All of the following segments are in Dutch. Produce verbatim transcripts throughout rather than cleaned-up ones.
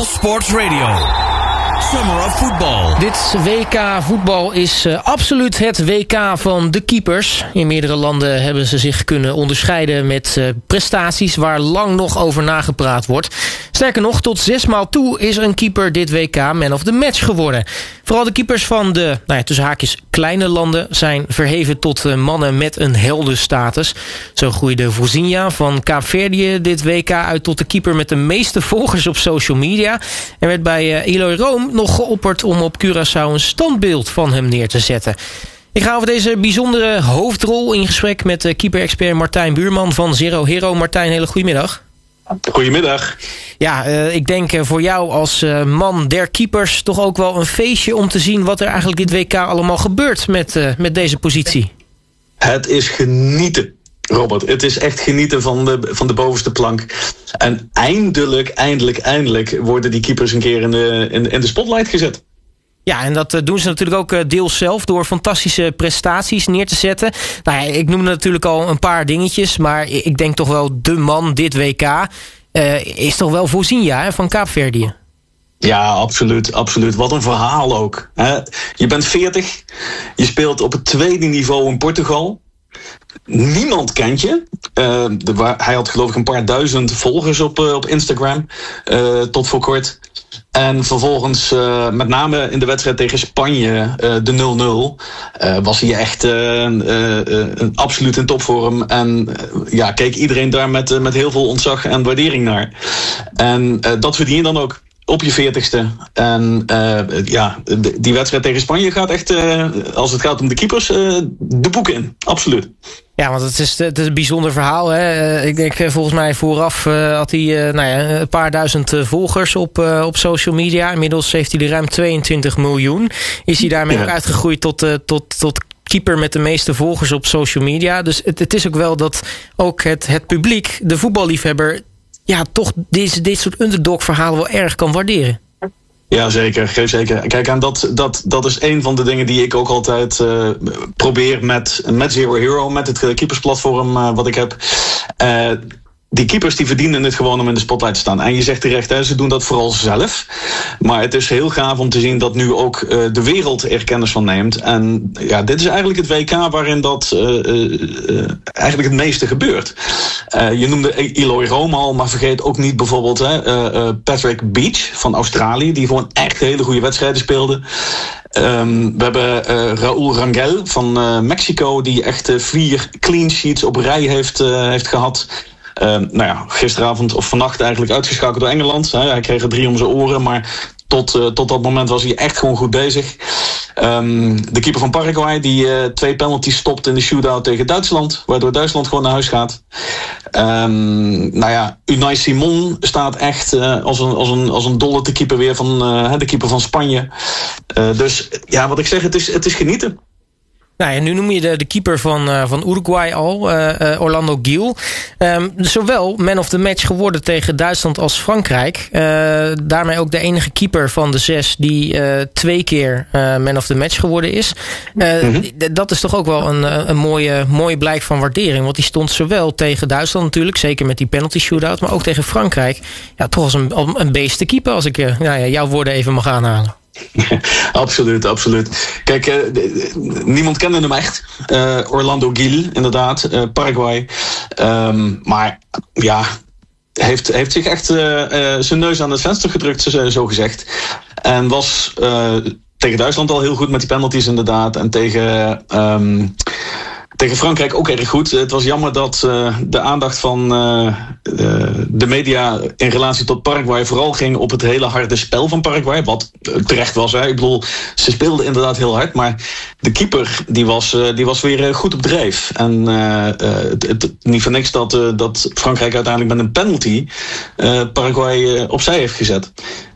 Sports Radio. Summer of Football. Dit W K voetbal is uh, absoluut het W K van de keepers. In meerdere landen hebben ze zich kunnen onderscheiden met uh, prestaties waar lang nog over nagepraat wordt. Sterker nog, tot zesmaal toe is een keeper dit W K man of the match geworden. Vooral de keepers van de, nou ja, tussen haakjes kleine landen zijn verheven tot uh, mannen met een heldenstatus. Zo groeide Vozinha van Kaapverdië dit W K uit tot de keeper met de meeste volgers op social media. En werd bij uh, Eloy Room nog geopperd om op Curaçao een standbeeld van hem neer te zetten. Ik ga over deze bijzondere hoofdrol in gesprek met uh, keeper-expert Martijn Buurman van Zero Hero. Martijn, hele goedemiddag. Goedemiddag. Ja, uh, ik denk uh, voor jou als uh, man der keepers toch ook wel een feestje om te zien wat er eigenlijk dit W K allemaal gebeurt met, uh, met deze positie. Het is genieten, Robert. Het is echt genieten van de, van de bovenste plank. En eindelijk, eindelijk, eindelijk worden die keepers een keer in de, in, in de spotlight gezet. Ja, en dat doen ze natuurlijk ook deels zelf door fantastische prestaties neer te zetten. Nou ja, ik noemde natuurlijk al een paar dingetjes, maar ik denk toch wel de man dit W K uh, is toch wel Vozinha hè, van Kaapverdië. Ja, absoluut, absoluut. Wat een verhaal ook. Hè? Je bent veertig, je speelt op het tweede niveau in Portugal. Niemand kent je. Uh, de, hij had geloof ik een paar duizend volgers op, uh, op Instagram, uh, tot voor kort. En vervolgens, uh, met name in de wedstrijd tegen Spanje, uh, de nul nul, uh, was hij echt uh, uh, uh, absoluut in topvorm. En uh, ja, keek iedereen daar met, uh, met heel veel ontzag en waardering naar. En uh, dat verdien je dan ook. Op je veertigste. En uh, ja, die wedstrijd tegen Spanje gaat echt, uh, als het gaat om de keepers, uh, de boeken in. Absoluut. Ja, want het is, het is een bijzonder verhaal. Hè? Ik denk volgens mij vooraf uh, had hij uh, nou ja, een paar duizend uh, volgers op, uh, op social media. Inmiddels heeft hij er ruim tweeëntwintig miljoen. Is hij daarmee ja. ook uitgegroeid tot, uh, tot, tot keeper met de meeste volgers op social media. Dus het, het is ook wel dat ook het, het publiek, de voetballiefhebber, ja, toch dit, dit soort underdog-verhalen wel erg kan waarderen. Ja, zeker. zeker. Kijk, en dat, dat, dat is een van de dingen die ik ook altijd uh, probeer met, met Zero Hero, met het keepersplatform uh, wat ik heb. Uh, Die keepers die verdienen het gewoon om in de spotlight te staan. En je zegt terecht, hè, ze doen dat vooral zelf. Maar het is heel gaaf om te zien dat nu ook uh, de wereld er kennis van neemt. En ja, dit is eigenlijk het W K waarin dat uh, uh, eigenlijk het meeste gebeurt. Uh, je noemde Eloy Room al, maar vergeet ook niet bijvoorbeeld hè, uh, uh, Patrick Beach van Australië, die gewoon echt hele goede wedstrijden speelde. Um, we hebben uh, Raúl Rangel van uh, Mexico, die echt uh, vier clean sheets op rij heeft, uh, heeft gehad. Uh, nou ja, gisteravond of vannacht eigenlijk uitgeschakeld door Engeland. Hè. Hij kreeg er drie om zijn oren, maar tot, uh, tot dat moment was hij echt gewoon goed bezig. Um, de keeper van Paraguay die uh, twee penalties stopt in de shootout tegen Duitsland, waardoor Duitsland gewoon naar huis gaat. Um, nou ja, Unai Simon staat echt uh, als, een, als, een, als een dolle te keeper weer van uh, de keeper van Spanje. Uh, dus ja, wat ik zeg, het is, het is genieten. Nou ja, nu noem je de, de keeper van, uh, van Uruguay al, uh, uh, Orlando Gil. Um, zowel man of the match geworden tegen Duitsland als Frankrijk. Uh, daarmee ook de enige keeper van de zes die uh, twee keer uh, man of the match geworden is. Uh, mm-hmm. d- dat is toch ook wel een, een mooie, mooie blijk van waardering. Want die stond zowel tegen Duitsland natuurlijk, zeker met die penalty shootout, maar ook tegen Frankrijk. Ja, toch als een, een beest te keeper, als ik uh, nou ja, jouw woorden even mag aanhalen. Absoluut, absoluut. Kijk, uh, niemand kende hem echt. Uh, Orlando Gil, inderdaad, uh, Paraguay. Um, maar ja, heeft, heeft zich echt uh, uh, zijn neus aan het venster gedrukt, zo, zo gezegd. En was uh, tegen Duitsland al heel goed met die penalties inderdaad. En tegen... Um, Tegen Frankrijk ook erg goed. Het was jammer dat uh, de aandacht van uh, uh, de media in relatie tot Paraguay vooral ging op het hele harde spel van Paraguay. Wat uh, terecht was. Hè. Ik bedoel, ze speelden inderdaad heel hard. Maar de keeper die was, uh, die was weer uh, goed op dreef. En uh, uh, het, het, niet voor niks dat, uh, dat Frankrijk uiteindelijk met een penalty uh, Paraguay uh, opzij heeft gezet.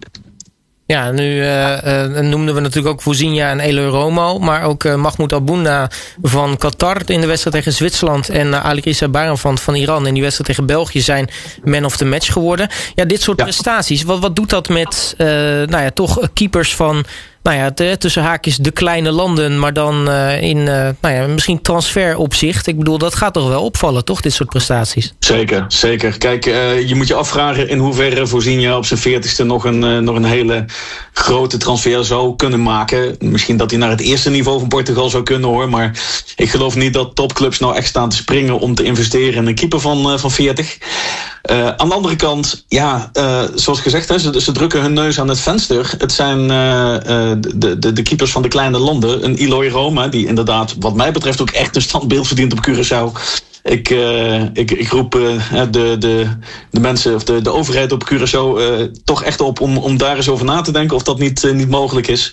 Ja, nu uh, uh, noemden we natuurlijk ook Vozinha en Eloy Romo, maar ook uh, Mahmoud Albouna van Qatar in de wedstrijd tegen Zwitserland en uh, Ali Reza Baran van, van Iran in die wedstrijd tegen België zijn man of the match geworden. Ja, dit soort ja. prestaties, wat, wat doet dat met uh, nou ja, toch keepers van nou ja, de, tussen haakjes de kleine landen, maar dan uh, in uh, nou ja, misschien transferopzicht. Ik bedoel, dat gaat toch wel opvallen, toch, dit soort prestaties? Zeker, zeker. Kijk, uh, je moet je afvragen in hoeverre Vozinha op zijn veertigste nog een, uh, nog een hele grote transfer zou kunnen maken. Misschien dat hij naar het eerste niveau van Portugal zou kunnen, hoor. Maar ik geloof niet dat topclubs nou echt staan te springen om te investeren in een keeper van, uh, van veertig. Uh, aan de andere kant, ja, uh, zoals gezegd, hè, ze, ze drukken hun neus aan het venster. Het zijn uh, uh, de, de, de keepers van de kleine landen. Een Eloy Roma, die inderdaad wat mij betreft ook echt een standbeeld verdient op Curaçao. Ik, uh, ik, ik roep uh, de, de, de mensen of de, de overheid op Curaçao uh, toch echt op om, om daar eens over na te denken of dat niet, uh, niet mogelijk is.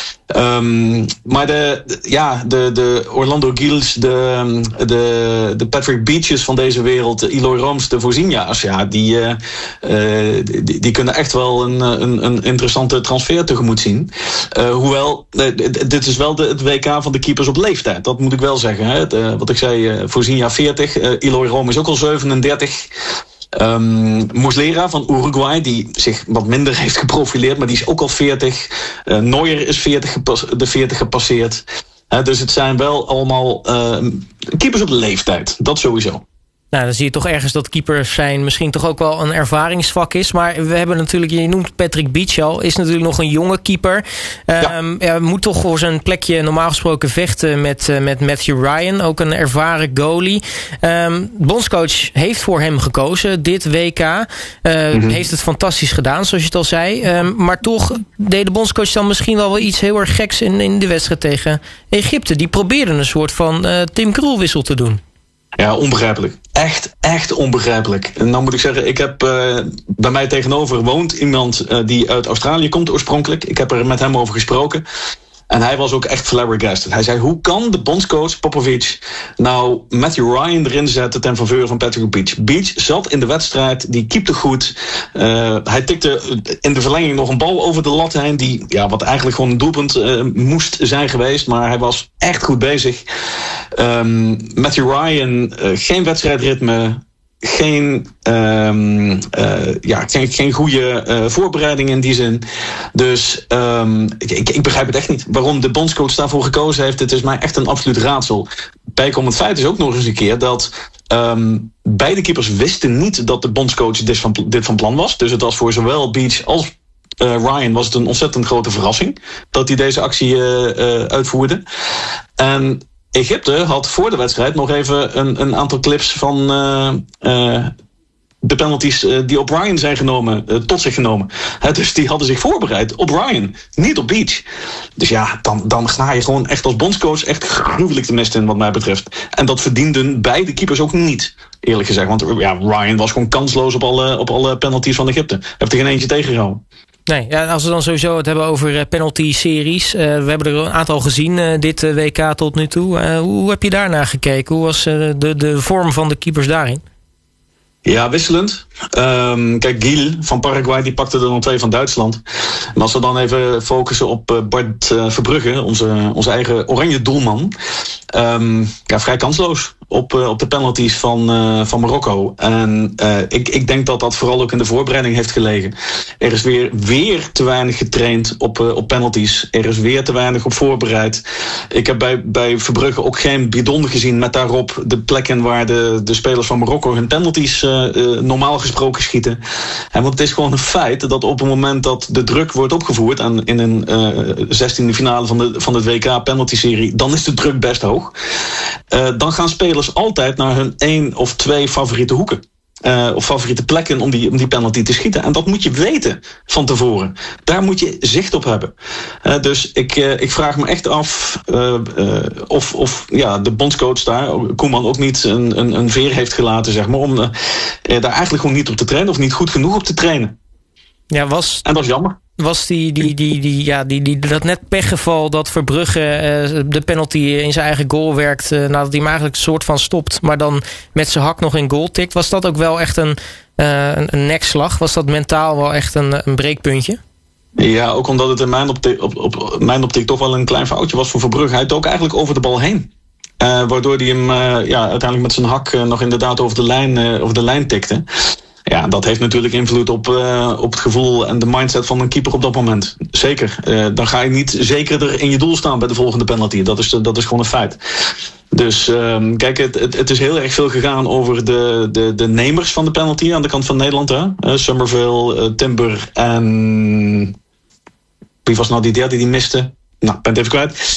Um, maar de, de, ja, de, de Orlando Gils, de, de, de Patrick Beaches van deze wereld, de Eloy Roms, de Vozinha's, ja, die, uh, uh, die, die kunnen echt wel een, een, een interessante transfer tegemoet zien. Uh, hoewel, uh, dit is wel de, het W K van de keepers op leeftijd, dat moet ik wel zeggen. Hè. De, wat ik zei, uh, Vozinha veertig, uh, Eloy Rom is ook al zevenendertig. Um, Muslera van Uruguay, die zich wat minder heeft geprofileerd, maar die is ook al veertig. Uh, Neuer is veertig gepas- de veertig gepasseerd. Uh, dus het zijn wel allemaal uh, keepers op de leeftijd. Dat sowieso. Nou, dan zie je toch ergens dat keepers zijn misschien toch ook wel een ervaringsvak is. Maar we hebben natuurlijk, je noemt Patrick Beach al, is natuurlijk nog een jonge keeper. Ja. Um, ja, moet toch voor zijn plekje normaal gesproken vechten met, uh, met Matthew Ryan, ook een ervaren goalie. Um, bondscoach heeft voor hem gekozen, dit W K. Uh, mm-hmm. Heeft het fantastisch gedaan, zoals je het al zei. Um, maar toch deed de bondscoach dan misschien wel wel iets heel erg geks in, in de wedstrijd tegen Egypte. Die probeerde een soort van uh, Tim Krul wissel te doen. Ja, onbegrijpelijk. Echt, echt onbegrijpelijk. En dan moet ik zeggen, ik heb uh, bij mij tegenover woont iemand uh, die uit Australië komt oorspronkelijk. Ik heb er met hem over gesproken. En hij was ook echt flabbergasted. Hij zei, hoe kan de bondscoach Popovic nou Matthew Ryan erin zetten ten faveur van Patrick Beach? Beach zat in de wedstrijd, die keepte goed. Uh, hij tikte in de verlenging nog een bal over de lat heen, die, ja, wat eigenlijk gewoon een doelpunt uh, moest zijn geweest. Maar hij was echt goed bezig. Um, Matthew Ryan, uh, geen wedstrijdritme. Geen, um, uh, ja, geen, geen goede uh, voorbereiding in die zin. Dus um, ik, ik, ik begrijp het echt niet. Waarom de bondscoach daarvoor gekozen heeft, het is mij echt een absoluut raadsel. Bijkomend feit is ook nog eens een keer dat um, beide keepers wisten niet dat de bondscoach dit van, dit van plan was. Dus het was voor zowel Beach als uh, Ryan was het een ontzettend grote verrassing dat hij deze actie uh, uh, uitvoerde. En Egypte had voor de wedstrijd nog even een, een aantal clips van uh, uh, de penalties uh, die op Ryan zijn genomen, uh, tot zich genomen. He, dus die hadden zich voorbereid op Ryan, niet op Beach. Dus ja, dan, dan ga je gewoon echt als bondscoach echt gruwelijk de mist in wat mij betreft. En dat verdienden beide keepers ook niet, eerlijk gezegd. Want ja, Ryan was gewoon kansloos op alle, op alle penalties van Egypte. Heeft er geen eentje tegengehouden. Nee, ja, als we dan sowieso het hebben over uh, penalty-series. Uh, we hebben er een aantal gezien, uh, dit uh, W K tot nu toe. Uh, hoe heb je daarnaar gekeken? Hoe was uh, de, de vorm van de keepers daarin? Ja, wisselend. Um, kijk, Gil van Paraguay, die pakte er dan twee van Duitsland. Maar als we dan even focussen op uh, Bart uh, Verbrugge, onze, onze eigen oranje doelman. Um, ja, vrij kansloos op, uh, op de penalties van, uh, van Marokko. En uh, ik, ik denk dat dat vooral ook in de voorbereiding heeft gelegen. Er is weer, weer te weinig getraind op, uh, op penalties. Er is weer te weinig op voorbereid. Ik heb bij, bij Verbrugge ook geen bidon gezien met daarop de plekken waar de, de spelers van Marokko hun penalties uh, uh, normaal gesproken schieten. En want het is gewoon een feit dat op het moment dat de druk wordt opgevoerd en in een uh, zestiende finale van de, van de W K penalty-serie, dan is de druk best hoog. Uh, dan gaan spelers altijd naar hun één of twee favoriete hoeken. Uh, of favoriete plekken om die, om die penalty te schieten. En dat moet je weten van tevoren. Daar moet je zicht op hebben. Uh, dus ik, uh, ik vraag me echt af uh, uh, of, of ja, de bondscoach daar, Koeman, ook niet een, een, een veer heeft gelaten, zeg maar, om uh, daar eigenlijk gewoon niet op te trainen of niet goed genoeg op te trainen. Ja, was... En dat is jammer. Was die, die, die, die, ja, die, die, dat net pechgeval dat Verbrugge uh, de penalty in zijn eigen goal werkt, uh, nadat hij hem eigenlijk een soort van stopt, maar dan met zijn hak nog in goal tikt. Was dat ook wel echt een, uh, een, een nekslag? Was dat mentaal wel echt een, een breekpuntje? Ja, ook omdat het in mijn optiek, op, op, mijn optiek toch wel een klein foutje was voor Verbrugge. Hij dook eigenlijk over de bal heen. Uh, waardoor hij hem uh, ja, uiteindelijk met zijn hak uh, nog inderdaad over de lijn, uh, over de lijn tikte. Ja, dat heeft natuurlijk invloed op, uh, op het gevoel en de mindset van een keeper op dat moment. Zeker. Uh, dan ga je niet zekerder in je doel staan bij de volgende penalty. Dat is, dat is gewoon een feit. Dus um, kijk, het, het, het is heel erg veel gegaan over de, de, de nemers van de penalty aan de kant van Nederland. Hè? Uh, Summerville, uh, Timber en... Wie was nou die derde die miste? Nou, ben het even kwijt.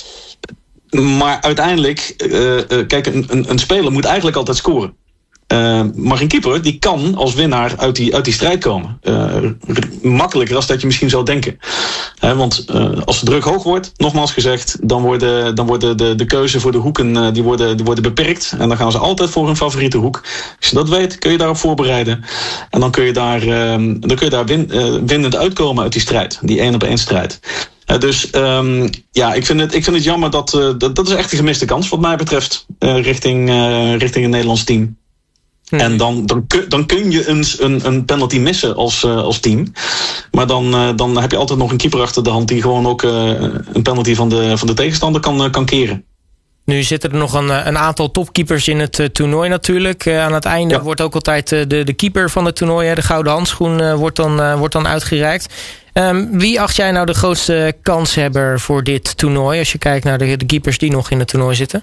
Maar uiteindelijk, uh, uh, kijk, een, een, een speler moet eigenlijk altijd scoren. Uh, maar een keeper die kan als winnaar uit die, uit die strijd komen. Uh, makkelijker dan dat je misschien zou denken. He, want uh, als de druk hoog wordt, nogmaals gezegd, dan worden, dan worden de, de keuze voor de hoeken uh, die worden, die worden beperkt. En dan gaan ze altijd voor hun favoriete hoek. Als je dat weet, kun je daarop voorbereiden. En dan kun je daar, uh, dan kun je daar win, uh, winnend uitkomen uit die strijd. Die één op één strijd. Uh, dus um, ja, ik vind het, ik vind het jammer dat, uh, dat... Dat is echt een gemiste kans wat mij betreft. Uh, richting, uh, richting een Nederlands team. Hmm. En dan, dan, dan kun je eens een, een penalty missen als, uh, als team. Maar dan, uh, dan heb je altijd nog een keeper achter de hand die gewoon ook uh, een penalty van de, van de tegenstander kan, uh, kan keren. Nu zitten er nog een, een aantal topkeepers in het uh, toernooi natuurlijk. Uh, aan het einde ja. wordt ook altijd uh, de, de keeper van het toernooi, de gouden handschoen, uh, wordt, dan, uh, wordt dan uitgereikt. Um, wie acht jij nou de grootste kanshebber voor dit toernooi, als je kijkt naar de, de keepers die nog in het toernooi zitten?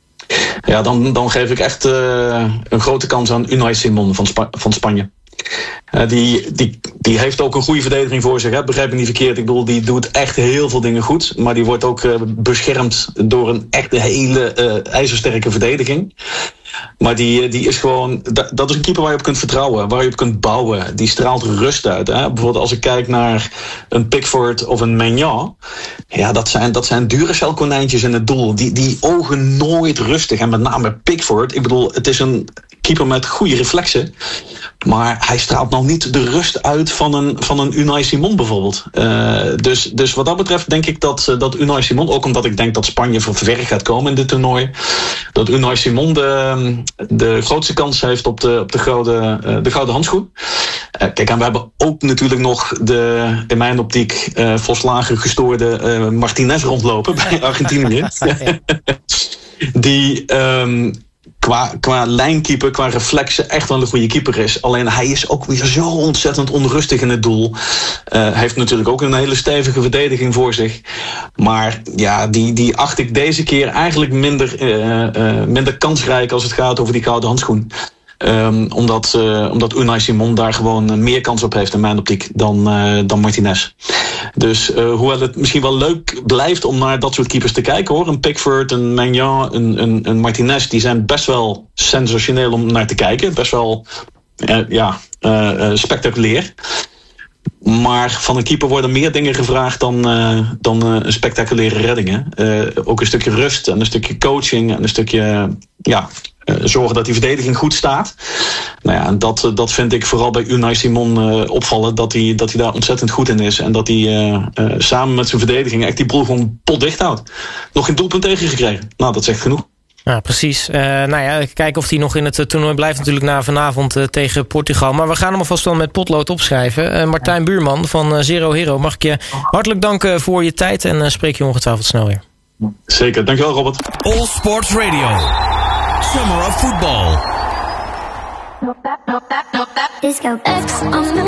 Ja, dan, dan geef ik echt uh, een grote kans aan Unai Simon van, Spa- van Spanje. Uh, die, die, die heeft ook een goede verdediging voor zich. Hè? Begrijp me niet verkeerd. Ik bedoel, die doet echt heel veel dingen goed. Maar die wordt ook uh, beschermd door een echt hele uh, ijzersterke verdediging. Maar die, die is gewoon... Dat is een keeper waar je op kunt vertrouwen. Waar je op kunt bouwen. Die straalt rust uit. Hè? Bijvoorbeeld als ik kijk naar een Pickford of een Maignan. Ja, dat zijn, dat zijn Duracell konijntjes in het doel. Die, die ogen nooit rustig. En met name Pickford. Ik bedoel, het is een keeper met goede reflexen. Maar hij straalt nog niet de rust uit van een, van een Unai Simon bijvoorbeeld. Uh, dus, dus wat dat betreft denk ik dat, dat Unai Simon... Ook omdat ik denk dat Spanje voor ver gaat komen in dit toernooi... dat Unai Simon de, de grootste kans heeft op de, op de, gouden, uh, de gouden handschoen. Uh, kijk, en we hebben ook natuurlijk nog de, in mijn optiek... Uh, volslagen gestoorde uh, Martinez rondlopen bij Argentinië. Die... Um, Qua, qua lijnkeeper, qua reflexen echt wel een goede keeper is. Alleen hij is ook weer zo ontzettend onrustig in het doel. Uh, hij heeft natuurlijk ook een hele stevige verdediging voor zich. Maar ja, die, die acht ik deze keer eigenlijk minder, uh, uh, minder kansrijk als het gaat over die gouden handschoen. Um, omdat, uh, omdat Unai Simon daar gewoon uh, meer kans op heeft in mijn optiek dan, uh, dan Martinez. Dus uh, hoewel het misschien wel leuk blijft om naar dat soort keepers te kijken hoor. Een Pickford, een Maignan, een, een, een Martinez, die zijn best wel sensationeel om naar te kijken. Best wel uh, ja, uh, uh, spectaculair. Maar van een keeper worden meer dingen gevraagd dan, uh, dan uh, een spectaculaire reddingen. Uh, ook een stukje rust en een stukje coaching en een stukje ja, uh, zorgen dat die verdediging goed staat. Nou ja, en dat, dat vind ik vooral bij Unai Simon uh, opvallen. Dat hij, dat hij daar ontzettend goed in is. En dat hij uh, uh, samen met zijn verdediging echt die boel gewoon potdicht houdt. Nog geen doelpunt tegengekregen. Nou, dat zegt genoeg. Ja, precies. Uh, nou ja, kijken of hij nog in het uh, toernooi blijft natuurlijk na vanavond uh, tegen Portugal. Maar we gaan hem alvast wel met potlood opschrijven. Uh, Martijn Buurman van uh, Zero Hero, mag ik je hartelijk danken voor je tijd en uh, spreek je ongetwijfeld snel weer. Zeker, dankjewel Robert. All Sports Radio. Summer of Football. Disco.